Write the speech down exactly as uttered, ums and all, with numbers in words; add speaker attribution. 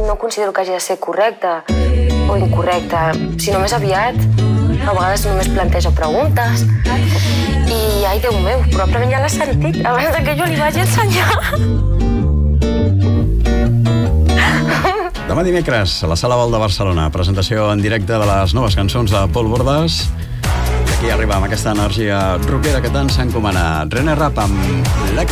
Speaker 1: no considero que hagi de ser correcta o incorrecta, sinó més aviat. A vegades només plantejo preguntes i, ai, Déu meu, probablement ja l'has sentit abans que jo li vagi ensenyar.
Speaker 2: Demà dimecres, a la Sala Vol de Barcelona, presentació en directe de les noves cançons de Pol Bordas. I aquí arriba amb aquesta energia rockera que tant s'encomana. René Rapp amb Black